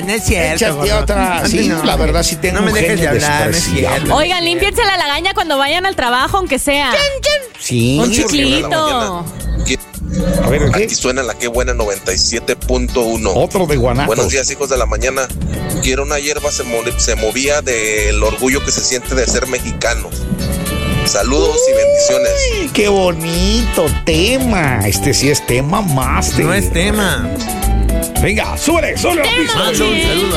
No es cierto. Échate otra. Sí, No. la verdad sí tengo No me un dejes genio de hablar, no es despreciable. cierto. Oigan, límpiense la lagaña cuando vayan al trabajo, aunque sea. Sí. Un Porque chiclito. A ver, ¿qué? Aquí suena la que buena 97.1. Otro de Guanatos. Buenos días, hijos de la mañana. Quiero una hierba se movía del orgullo que se siente de ser mexicano. Saludos y bendiciones. Ay, qué bonito tema. Este sí es tema más. No es tema. Venga, súbele la pista. Mando un saludo